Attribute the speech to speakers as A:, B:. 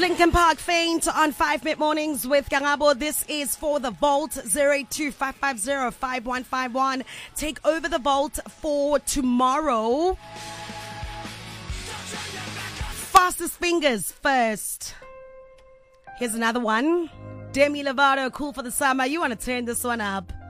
A: Linkin Park Faint on 5 Mid Mornings with Gangabo. This is for the Vault 025505151. Take over the Vault for tomorrow. Fastest fingers first. Here's another one. Demi Lovato, Cool for the Summer. You want to turn this one up.